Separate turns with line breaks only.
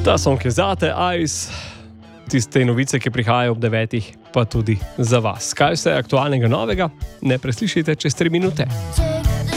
Ta song je zate, Ice, tiste novice, ki prihajajo ob 9, pa tudi za vas. Kaj vse je aktualnega novega? Ne preslišite čez 3 minute.